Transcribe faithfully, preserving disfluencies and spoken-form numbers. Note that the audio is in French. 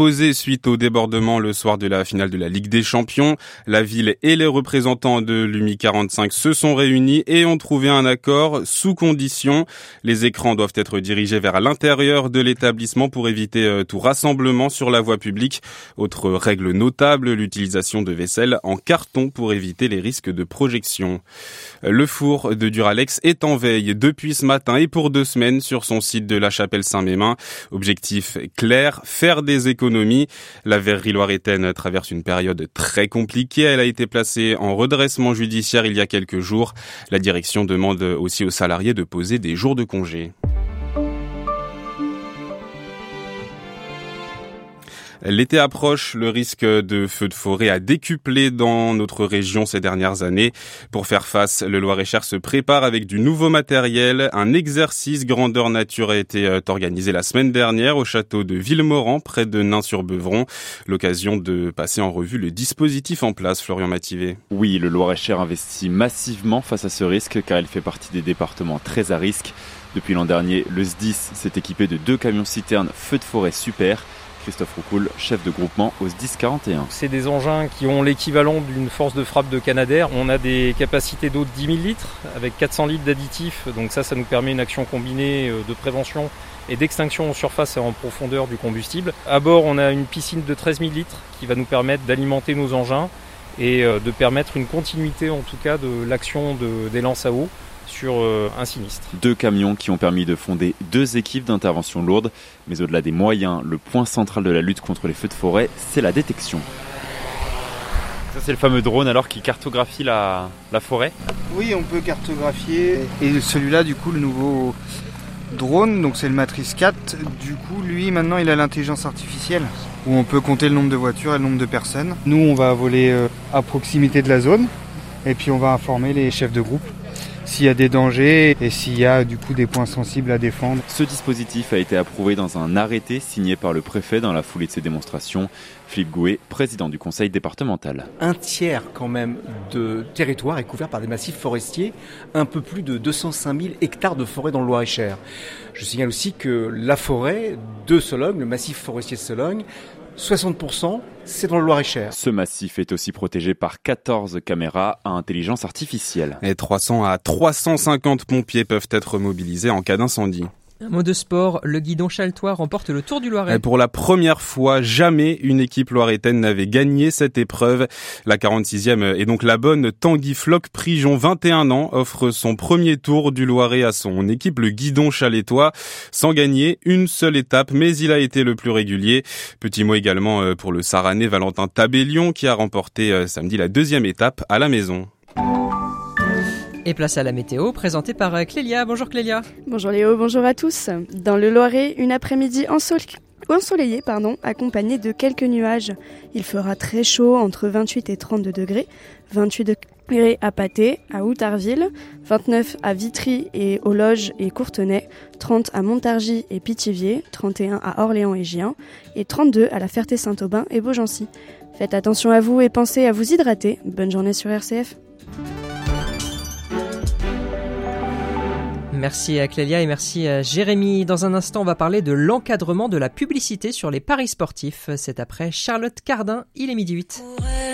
Posé suite au débordement le soir de la finale de la Ligue des Champions, la ville et les représentants de l'U M I quarante-cinq se sont réunis et ont trouvé un accord sous condition. Les écrans doivent être dirigés vers l'intérieur de l'établissement pour éviter tout rassemblement sur la voie publique. Autre règle notable, l'utilisation de vaisselle en carton pour éviter les risques de projection. Le four de Duralex est en veille depuis ce matin et pour deux semaines sur son site de La Chapelle-Saint-Mémin. Objectif clair, faire des économies. La verrerie loiretaine traverse une période très compliquée. Elle a été placée en redressement judiciaire il y a quelques jours. La direction demande aussi aux salariés de poser des jours de congé. L'été approche, le risque de feux de forêt a décuplé dans notre région ces dernières années. Pour faire face, le Loir-et-Cher se prépare avec du nouveau matériel. Un exercice grandeur nature a été organisé la semaine dernière au château de Villemorand, près de Nain-sur-Beuvron. L'occasion de passer en revue le dispositif en place, Florian Mativet. Oui, le Loir-et-Cher investit massivement face à ce risque car il fait partie des départements très à risque. Depuis l'an dernier, le S D I S s'est équipé de deux camions-citernes feux de forêt super. Christophe Roucoul, chef de groupement au S D I S quarante et un. C'est des engins qui ont l'équivalent d'une force de frappe de Canadair. On a des capacités d'eau de dix mille litres avec quatre cents litres d'additifs. Donc ça, ça nous permet une action combinée de prévention et d'extinction en surface et en profondeur du combustible. À bord, on a une piscine de treize mille litres qui va nous permettre d'alimenter nos engins et de permettre une continuité en tout cas de l'action de, des lances à eau sur un sinistre. Deux camions qui ont permis de fonder deux équipes d'intervention lourde. Mais au-delà des moyens, le point central de la lutte contre les feux de forêt, c'est la détection. Ça, c'est le fameux drone alors qui cartographie la, la forêt. Oui, on peut cartographier. Et celui-là, du coup, le nouveau drone, donc c'est le Matrice quatre. Du coup, lui, maintenant, il a l'intelligence artificielle où on peut compter le nombre de voitures et le nombre de personnes. Nous, on va voler à proximité de la zone et puis on va informer les chefs de groupe s'il y a des dangers et s'il y a du coup des points sensibles à défendre. Ce dispositif a été approuvé dans un arrêté signé par le préfet dans la foulée de ces démonstrations. Philippe Gouet, président du conseil départemental. Un tiers quand même de territoire est couvert par des massifs forestiers, un peu plus de deux cent cinq mille hectares de forêt dans le Loir-et-Cher. Je signale aussi que la forêt de Sologne, le massif forestier de Sologne, soixante pour cent, c'est dans le Loir-et-Cher. Ce massif est aussi protégé par quatorze caméras à intelligence artificielle. Et trois cents à trois cent cinquante pompiers peuvent être mobilisés en cas d'incendie. Un mot de sport, le Guidon Chaltois remporte le Tour du Loiret. Et pour la première fois, jamais une équipe loiretaine n'avait gagné cette épreuve. La quarante-sixième est donc la bonne. Tanguy Floch Prijon, vingt et un ans, offre son premier Tour du Loiret à son équipe, le Guidon Chaltois, sans gagner une seule étape, mais il a été le plus régulier. Petit mot également pour le Saranais Valentin Tabellion, qui a remporté samedi la deuxième étape à la maison. Et place à la météo, présentée par Clélia. Bonjour Clélia. Bonjour Léo, bonjour à tous. Dans le Loiret, une après-midi ensole- ensoleillée, pardon, accompagnée de quelques nuages. Il fera très chaud, entre vingt-huit et trente-deux degrés. vingt-huit degrés à Patay, à Outarville, vingt-neuf à Vitry et aux Loges et Courtenay, trente à Montargis et Pithiviers, trente et un à Orléans et Gien, et trente-deux à La Ferté-Saint-Aubin et Beaugency. Faites attention à vous et pensez à vous hydrater. Bonne journée sur R C F. Merci à Clélia et merci à Jérémy. Dans un instant, on va parler de l'encadrement de la publicité sur les paris sportifs. C'est après Charlotte Cardin, il est midi huit.